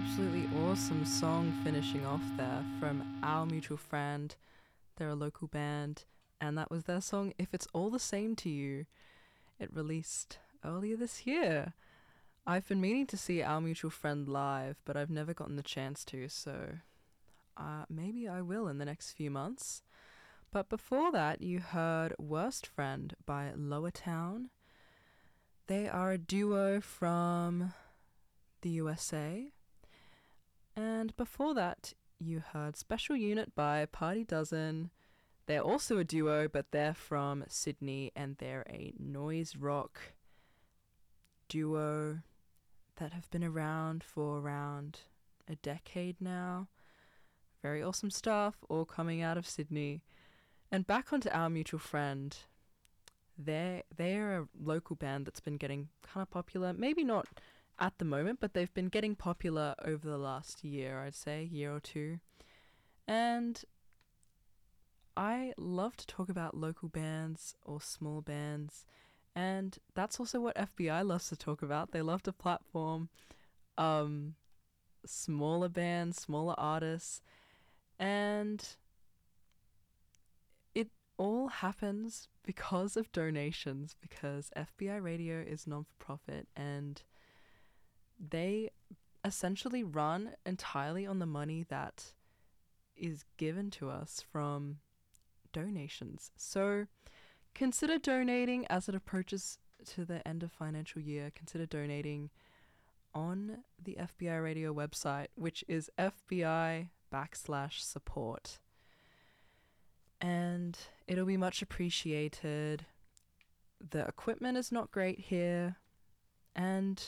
absolutely awesome song finishing off there from Our Mutual Friend. They're a local band, and that was their song If It's All the Same to You. It released earlier this year. I've been meaning to see Our Mutual Friend live, but I've never gotten the chance to, so maybe I will in the next few months. But before that, you heard Worst Friend by Lower Town. They are a duo from the USA. And before that, you heard Special Unit by Party Dozen. They're also a duo, but they're from Sydney, and they're a noise rock duo that have been around for around a decade now. Very awesome stuff, all coming out of Sydney. And back onto Our Mutual Friend. They're a local band that's been getting kind of popular. Maybe not at the moment, but they've been getting popular over the last year, I'd say, year or two. And I love to talk about local bands or small bands, and that's also what FBI loves to talk about. They love to platform smaller bands, smaller artists, and it all happens because of donations, because FBI Radio is non-for-profit, and they essentially run entirely on the money that is given to us from donations. So consider donating as it approaches to the end of financial year. Consider donating on the FBI Radio website, which is FBI/support. And it'll be much appreciated. The equipment is not great here. And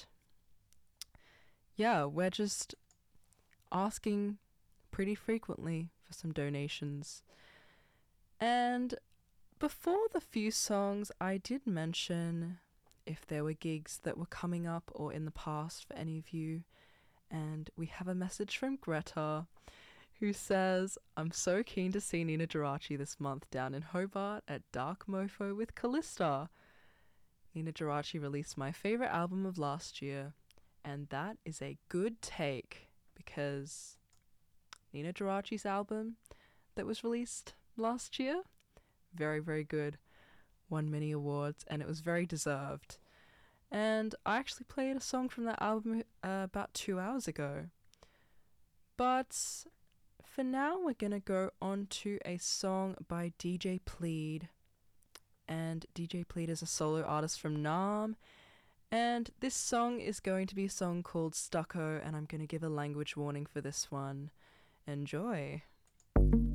yeah, we're just asking pretty frequently for some donations. And before the few songs, I did mention if there were gigs that were coming up or in the past for any of you. And we have a message from Greta, who says, I'm so keen to see Nina Geraci this month down in Hobart at Dark Mofo with Callista. Nina Geraci released my favourite album of last year, and that is a good take, because Nina Geraci's album that was released last year, very, very good. Won many awards, and it was very deserved. And I actually played a song from that album about 2 hours ago. But for now, we're going to go on to a song by DJ Plead. And DJ Plead is a solo artist from Nam. And this song is going to be a song called Stucco, and I'm going to give a language warning for this one. Enjoy.